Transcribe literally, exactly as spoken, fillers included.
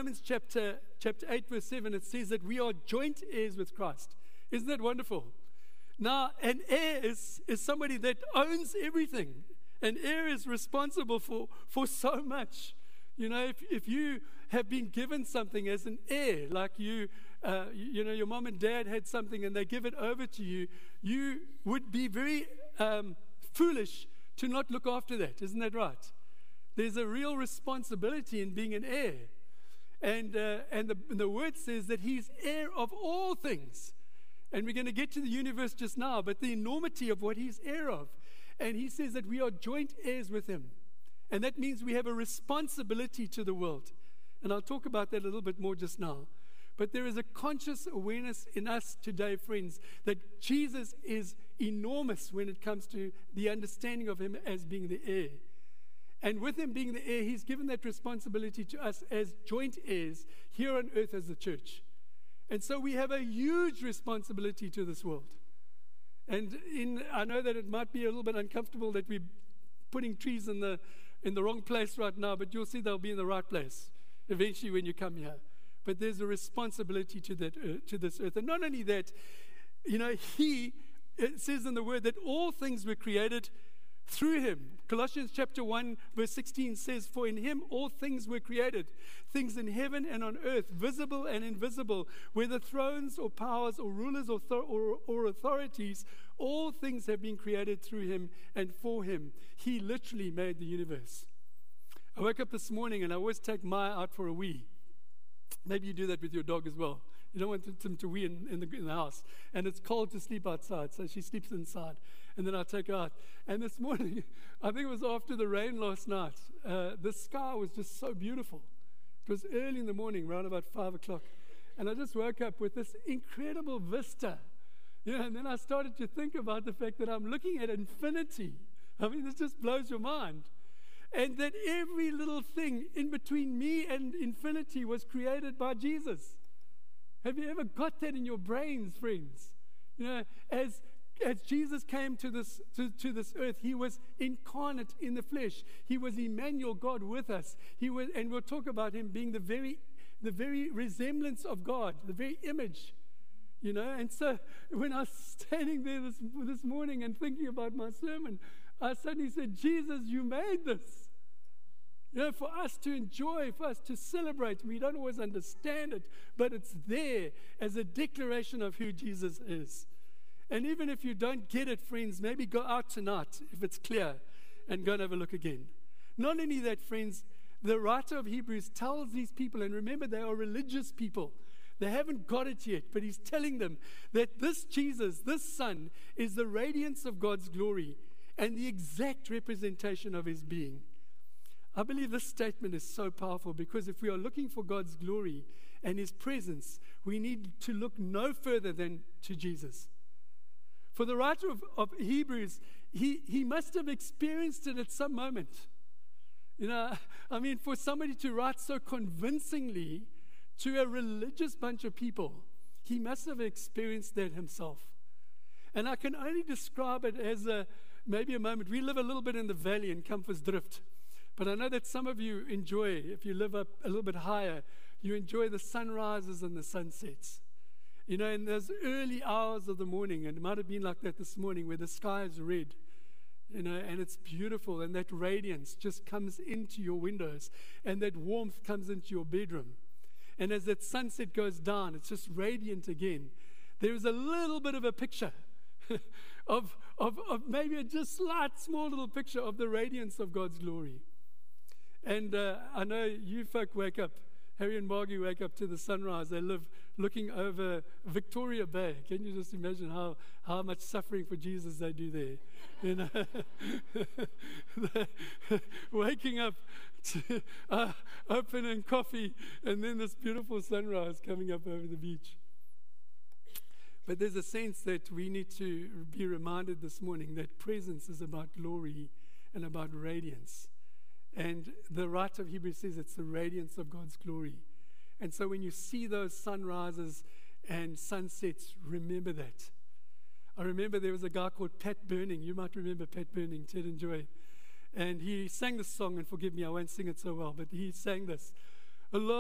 Romans chapter, chapter eight, verse seven, it says that we are joint heirs with Christ. Isn't that wonderful? Now, an heir is, is somebody that owns everything. An heir is responsible for, for so much. You know, if, if you have been given something as an heir, like you, uh, you, you know, your mom and dad had something and they give it over to you, you would be very um, foolish to not look after that. Isn't that right? There's a real responsibility in being an heir. And, uh, and the, the word says that he's heir of all things. And we're going to get to the universe just now, but the enormity of what he's heir of. And he says that we are joint heirs with him. And that means we have a responsibility to the world. And I'll talk about that a little bit more just now. But there is a conscious awareness in us today, friends, that Jesus is enormous when it comes to the understanding of him as being the heir. And with him being the heir, he's given that responsibility to us as joint heirs here on earth as the church. And so we have a huge responsibility to this world. And in, I know that it might be a little bit uncomfortable that we're putting trees in the in the wrong place right now, but you'll see they'll be in the right place eventually when you come here. But there's a responsibility to that earth, to this earth. And not only that, you know, he, it says in the word that all things were created through him. Colossians chapter one, verse sixteen says, for in him all things were created, things in heaven and on earth, visible and invisible, whether thrones or powers or rulers or, th- or, or authorities, all things have been created through him and for him. He literally made the universe. I woke up this morning and I always take Maya out for a wee. Maybe you do that with your dog as well. You don't want them to wee in, in, the, in the house. And it's cold to sleep outside, so she sleeps inside. And then I take her out. And this morning, I think it was after the rain last night, uh, the sky was just so beautiful. It was early in the morning, around about five o'clock. And I just woke up with this incredible vista. You know, and then I started to think about the fact that I'm looking at infinity. I mean, this just blows your mind. And that every little thing in between me and infinity was created by Jesus. Have you ever got that in your brains, friends? You know, as as Jesus came to this to, to this earth, he was incarnate in the flesh. He was Emmanuel, God with us. He was, and we'll talk about him being the very the very resemblance of God, the very image. You know, and so when I was standing there this this morning and thinking about my sermon, I suddenly said, Jesus, you made this. You know, for us to enjoy, for us to celebrate. We don't always understand it, but it's there as a declaration of who Jesus is. And even if you don't get it, friends, maybe go out tonight, if it's clear, and go and have a look again. Not only that, friends, the writer of Hebrews tells these people, and remember, they are religious people. They haven't got it yet, but he's telling them that this Jesus, this Son, is the radiance of God's glory and the exact representation of his being. I believe this statement is so powerful because if we are looking for God's glory and his presence, we need to look no further than to Jesus. For the writer of, of Hebrews, he, he must have experienced it at some moment. You know, I mean, for somebody to write so convincingly to a religious bunch of people, he must have experienced that himself. And I can only describe it as a maybe a moment. We live a little bit in the valley in Comfortsdrift. But I know that some of you enjoy, if you live up a little bit higher, you enjoy the sunrises and the sunsets. You know, in those early hours of the morning, and it might have been like that this morning, where the sky is red, you know, and it's beautiful, and that radiance just comes into your windows, and that warmth comes into your bedroom. And as that sunset goes down, it's just radiant again. There is a little bit of a picture of, of, of maybe a just slight, small little picture of the radiance of God's glory. And uh, I know you folk wake up, Harry and Margie wake up to the sunrise. They live looking over Victoria Bay. Can you just imagine how, how much suffering for Jesus they do there? You know, waking up to uh, opening coffee and then this beautiful sunrise coming up over the beach. But there's a sense that we need to be reminded this morning that presence is about glory and about radiance. And the writer of Hebrews says it's the radiance of God's glory. And so when you see those sunrises and sunsets, remember that. I remember there was a guy called Pat Burning. You might remember Pat Burning, Ted and Joy. And he sang this song, and forgive me, I won't sing it so well, but he sang this. Alone